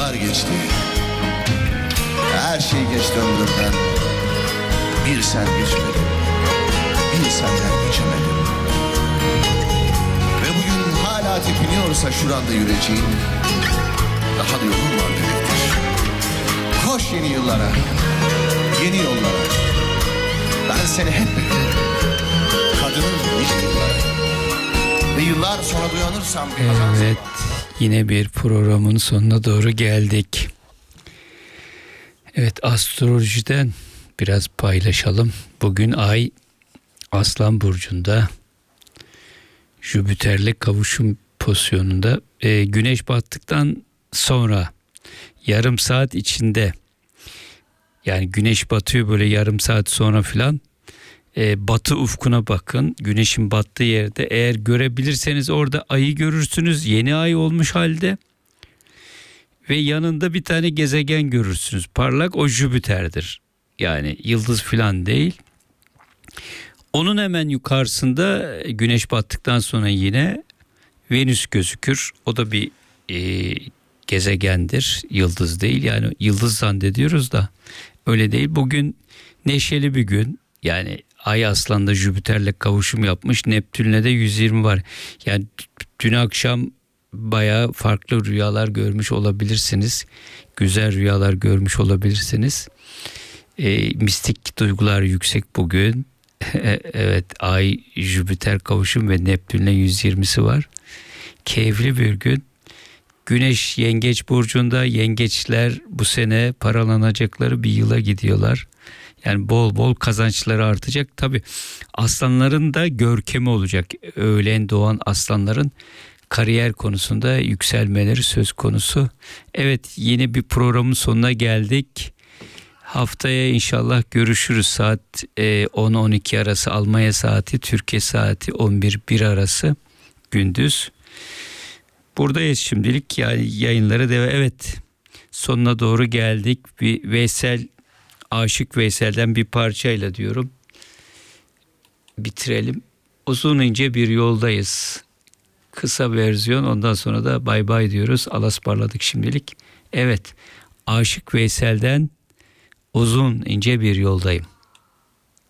yıllar geçti. Her şey geçti ömrümden. Bir sen geçmedin, bir senden geçemedim. Ve bugün hala tepiniyorsa şuranda yüreceğin, daha da yolun var demektir. Koş yeni yıllara, yeni yollara. Ben seni hep beklerim, kadının nice yıllara. Ve yıllar sonra uyanırsam... Evet, yine bir programın sonuna doğru geldik. Evet, astrolojiden biraz paylaşalım. Bugün Ay Aslan Burcu'nda, Jüpiter'le kavuşum pozisyonunda. Güneş battıktan sonra yarım saat içinde, yani güneş batıyor böyle yarım saat sonra filan, batı ufkuna bakın. Güneşin battığı yerde eğer görebilirseniz orada ayı görürsünüz. Yeni ay olmuş halde. Ve yanında bir tane gezegen görürsünüz. Parlak, o Jüpiter'dir. Yani yıldız filan değil. Onun hemen yukarısında güneş battıktan sonra yine Venüs gözükür. O da bir gezegendir. Yıldız değil. Yani yıldız zannediyoruz da öyle değil. Bugün neşeli bir gün. Yani Ay Aslan'da Jüpiter'le kavuşum yapmış. Neptün'le de 120 var. Yani dün akşam bayağı farklı rüyalar görmüş olabilirsiniz. Güzel rüyalar görmüş olabilirsiniz. Mistik duygular yüksek bugün. Evet, Ay Jüpiter kavuşum ve Neptün'le 120'si var. Keyifli bir gün. Güneş Yengeç burcunda. Yengeçler bu sene paralanacakları bir yıla gidiyorlar. Yani bol bol kazançları artacak. Tabii aslanların da görkemi olacak. Öğlen doğan aslanların kariyer konusunda yükselmeleri söz konusu. Evet, yeni bir programın sonuna geldik. Haftaya inşallah görüşürüz. Saat 10-12 arası Almanya saati, Türkiye saati 11-1 arası gündüz. Buradayız şimdilik, yani yayınlara devam. Evet, sonuna doğru geldik. Bir Veysel, Aşık Veysel'den bir parçayla diyorum bitirelim. Uzun ince bir yoldayız. Kısa versiyon, ondan sonra da bay bay diyoruz. Alasparladık şimdilik. Evet, Aşık Veysel'den uzun ince bir yoldayım.